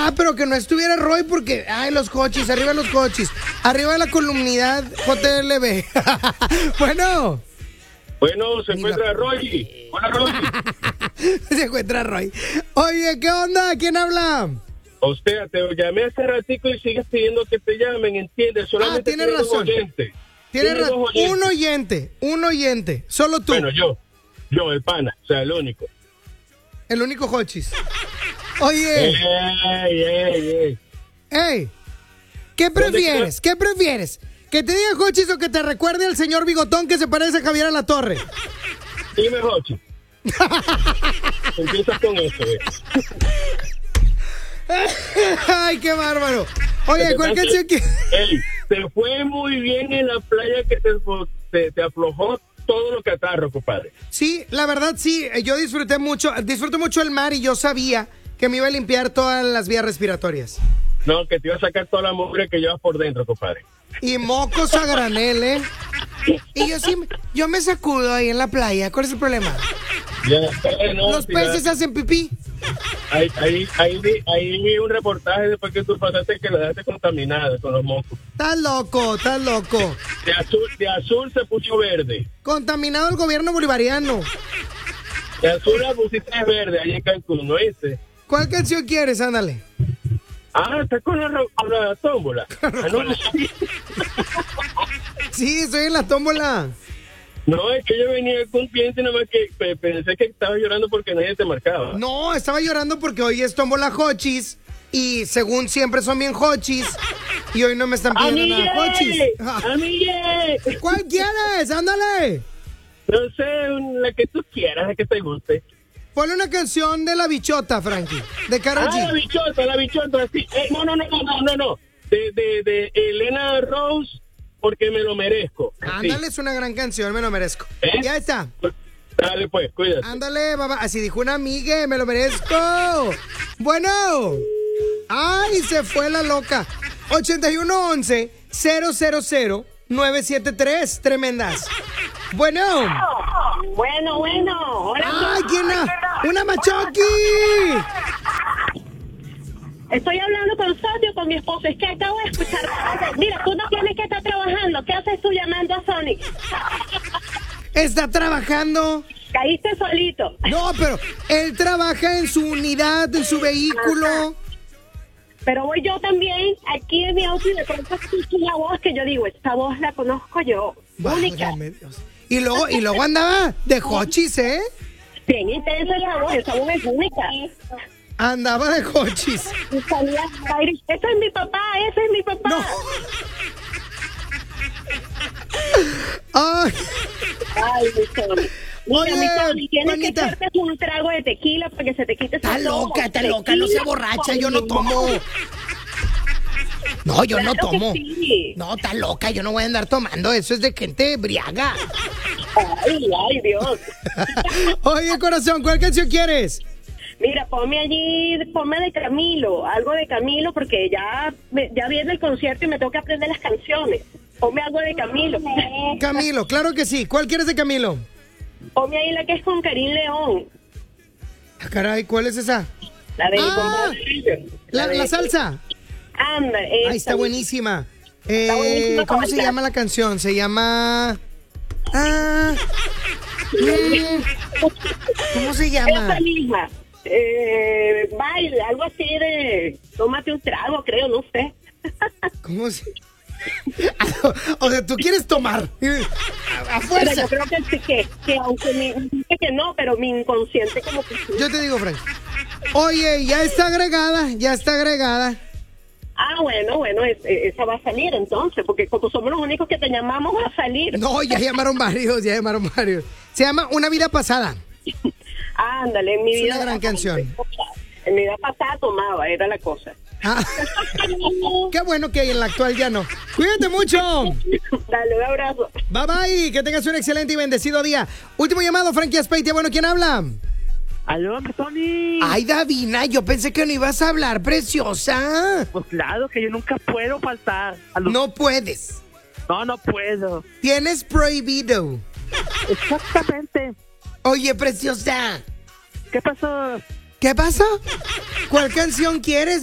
pero que no estuviera Roy porque, ay, los cochis, arriba los cochis, arriba la columnidad JLB. Bueno. Bueno, se encuentra Roy. Hola, Roy. Se encuentra Roy. Oye, ¿qué onda? ¿Quién habla? Hostia, te llamé hace ratico y sigues pidiendo que te llamen, ¿entiendes? Solamente tienes razón. Tienes razón. Un oyente. Solo tú. Bueno, yo, el pana, o sea, el único. El único hochis. Oye. Ey. ¿Qué prefieres? ¿Qué prefieres? ¿Que te diga hochis o que te recuerde al señor Bigotón que se parece a Javier Alatorre? Dime, hochis. Empiezas con eso, Ay, qué bárbaro. Oye, ¿cuál canción que...? Ey, te fue muy bien en la playa que te aflojó todo lo que atarro, compadre. Sí, la verdad sí, yo disfruto mucho el mar y yo sabía que me iba a limpiar todas las vías respiratorias. No, que te iba a sacar toda la mugre que llevas por dentro, compadre. Y mocos a granel, ¿eh? Y yo me sacudo ahí en la playa, ¿cuál es el problema? Los peces hacen pipí. Ahí vi un reportaje después que tú pasaste que la dejaste contaminada con los mocos. Estás loco. De azul se puso verde. Contaminado el gobierno bolivariano. De azul la pusiste verde ahí en Cancún, ¿no viste? ¿Cuál canción quieres? Ándale. Está con la tómbola. Sí, estoy en la tómbola. No, es que yo venía con un cliente nada más que pensé que estabas llorando porque nadie te marcaba. No, estaba llorando porque hoy es tómbola hochis y según siempre son bien hochis y hoy no me están pidiendo nada hochis. ¡Amigue! ¿Cuál quieres? Ándale. No sé, la que tú quieras, la que te guste. Ponle una canción de La Bichota, Frankie, de Karol G. La bichota, sí. No. De Elena Rose, porque me lo merezco. Ándale, es una gran canción, me lo merezco. Ya está. Dale pues, cuídate. Ándale, babá, así dijo una amiga, me lo merezco. Bueno. Ay, se fue la loca. 8111-000-973, tremendas. Bueno. Bueno. Hola. Ay, ¿quién es? ¡Una machoqui! Estoy hablando con Sony o con mi esposo. Es que acabo de escuchar. Mira, tú no tienes que estar trabajando. ¿Qué haces tú llamando a Sony? ¿Está trabajando? Caíste solito. No, pero él trabaja en su unidad, en su vehículo. Ajá. Pero voy yo también aquí en mi auto y de pronto escucho una voz que yo digo, esta voz la conozco yo. Única. Dios. Y luego andaba de hochis, ¿eh? Bien intensa esa voz es única. Andaba de hochis. Y salía aire. Ese es mi papá. No. Ay, mi Sony. Mira, mi Sony, tienes Juanita, que echarte un trago de tequila para que se te quite ese Está loca, no se borracha, yo no tomo. No, yo no tomo. Sí. No, está loca, yo no voy a andar tomando, eso es de gente briaga. Ay, Dios. Oye, corazón, ¿cuál canción quieres? Mira, ponme de Camilo, algo de Camilo, porque ya viene el concierto y me tengo que aprender las canciones. Ponme algo de Camilo. Camilo, claro que sí. ¿Cuál quieres de Camilo? Ponme ahí la que es con Karim León. Ah, caray, ¿cuál es esa? La de... La salsa. Anda, ahí está buenísima. Está buenísima. ¿Cómo se llama la canción? Se llama... ¿Cómo se llama? Esa misma. Baile, algo así de... Tómate un trago, creo, no sé. ¿Cómo se...? O sea, tú quieres tomar a fuerza. Pero yo creo que aunque dice que no, pero mi inconsciente como que... Yo te digo, Frank. Oye, ya está agregada. Bueno, esa va a salir entonces, porque como somos los únicos que te llamamos, va a salir. No, ya llamaron varios. Se llama Una Vida Pasada. Ándale, en mi vida... Es una gran canción. En mi vida pasada tomaba, era la cosa. Qué bueno que en la actual ya no. Cuídate mucho. Dale, un abrazo. Bye bye, que tengas un excelente y bendecido día. Último llamado, Frankie Aspeitia. Bueno, ¿quién habla? Aló, Tony. Ay, Davina, yo pensé que no ibas a hablar, preciosa. Pues claro que yo nunca puedo faltar. No puedes. No puedo. Tienes prohibido. Exactamente. Oye, preciosa. ¿Qué pasó? ¿Qué pasó? ¿Cuál canción quieres?